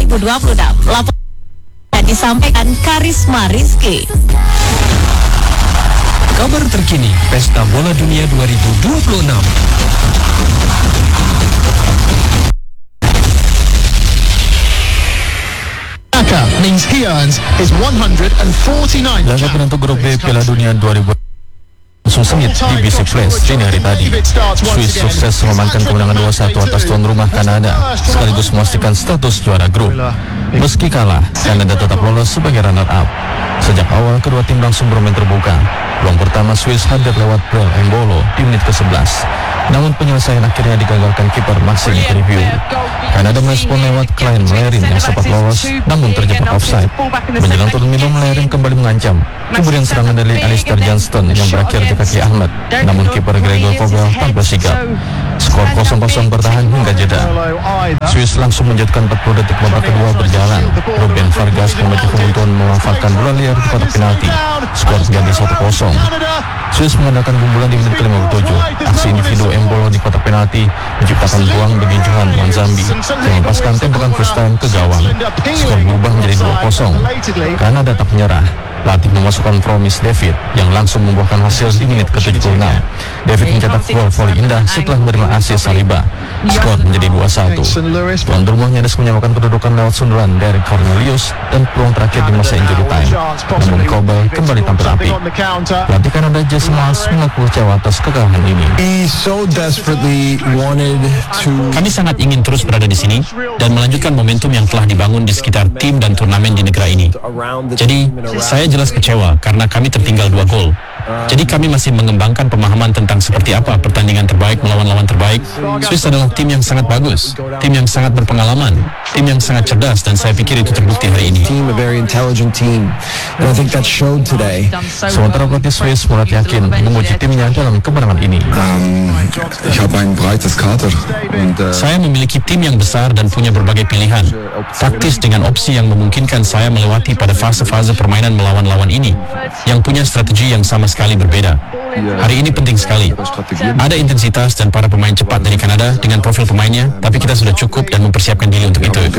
2026. Laporan disampaikan Karisma Rizky. Kabar terkini Pesta Bola Dunia 2026. Means he earns his 149. Laga penentu grup B Piala Dunia 2000 sengit di BC Place dini hari tadi. Swiss sukses mengamankan kemenangan 2-1 atas tuan rumah Kanada, sekaligus memastikan status juara grup. Meski kalah, Kanada tetap lolos sebagai runner-up. Sejak awal kedua tim langsung bermain terbuka. Peluang pertama Swiss hadir lewat Brel Embolo di menit ke-11. Namun penyelesaian akhirnya digagalkan kiper Maxime Review. Kanada merespon lewat Klein Melerin yang sempat lolos namun terjebak offside. Menjelang turun minum, Melerin kembali mengancam. Kemudian serangan dari Alistair Johnston yang berakhir di kaki Ahmed. Namun kiper Gregor Kobel tampil sigap. Skor 0-0 bertahan hingga jeda. Swiss langsung menjatuhkan 40 detik babak kedua berjalan. Ruben Vargas membaca kebutuhan memanfaatkan bola liar di kotak penalti. Skor menjadi 1-0. Swiss mengandalkan keunggulan di menit ke-57. Aksi individu Embolo di kotak penalti menciptakan peluang bagi Johan Wanzambi yang melepaskan tembakan first time ke gawang. Skor berubah menjadi 2-0. Kanada tak menyerah. Pelatih memasukkan Promise David yang langsung membuahkan hasil di menit ke-76. David mencetak gol voli indah setelah menerima asis Saliba. Skor menjadi 2-1. Tuan rumah nyaris menyamakan kedudukan lewat sundulan dari Cornelius dan peluang terakhir di masa injury time. Namun Kobel kembali tampil apik. Pelatih Kanada Jason Miles mengaku kecewa atas kekalahan ini. Kami sangat ingin terus berada di sini dan melanjutkan momentum yang telah dibangun di sekitar tim dan turnamen di negara ini. Jadi, saya jelas kecewa karena kami tertinggal 2 gol. Jadi kami masih mengembangkan pemahaman tentang seperti apa pertandingan terbaik melawan lawan terbaik. Swiss adalah tim yang sangat bagus, tim yang sangat berpengalaman, tim yang sangat cerdas, dan saya pikir itu terbukti hari ini. Sementara pelatih Swiss mulai yakin memuji timnya dalam kemenangan ini. Saya memiliki tim yang besar dan punya berbagai pilihan taktis dengan opsi yang memungkinkan saya melewati pada fase-fase permainan melawan lawan ini yang punya strategi yang sama sekali berbeda. Hari ini penting sekali. Ada intensitas dan para pemain cepat dari Kanada dengan profil pemainnya, tapi kita sudah cukup dan mempersiapkan diri untuk itu.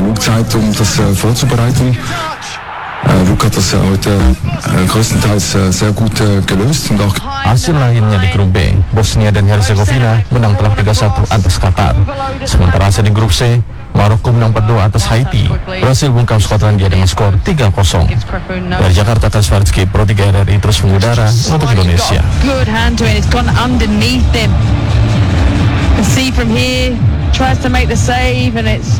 Hasil lainnya di grup B, Bosnia dan Herzegovina menang telak 3-1 atas Qatar. Sementara hasil di grup C, Maroko menang 4-2 atas Haiti. Brasil bungkam Skotlandia dengan skor 3-0. Dari Jakarta, Kasvarski, Pro 3 RRI terus mengudara untuk Indonesia. Good hand to it. It's gone underneath him. You can see from here, tries to make the save and it's